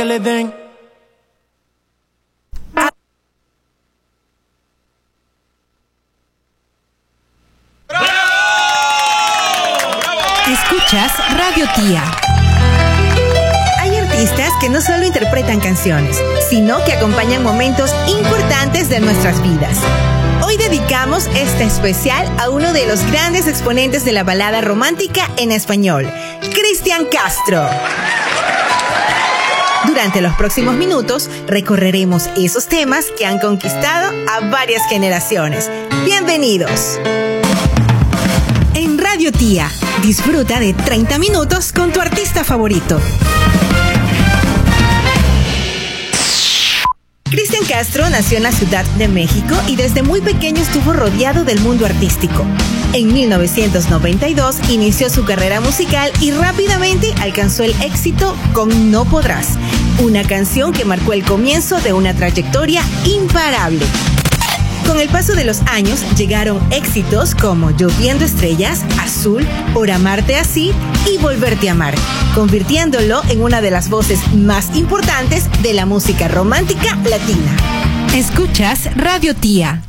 le den. Escuchas Radio Tía. Hay artistas que no solo interpretan canciones, sino que acompañan momentos importantes de nuestras vidas. Hoy dedicamos este especial a uno de los grandes exponentes de la balada romántica en español, Cristian Castro. Durante los próximos minutos recorreremos esos temas que han conquistado a varias generaciones. Bienvenidos. En Radio Tía, disfruta de 30 minutos con tu artista favorito. Cristian Castro nació en la Ciudad de México y desde muy pequeño estuvo rodeado del mundo artístico. En 1992 inició su carrera musical y rápidamente alcanzó el éxito con No Podrás, una canción que marcó el comienzo de una trayectoria imparable. Con el paso de los años llegaron éxitos como Lloviendo Estrellas, Azul, Por Amarte Así y Volverte a Amar, convirtiéndolo en una de las voces más importantes de la música romántica latina. Escuchas Radio Tía.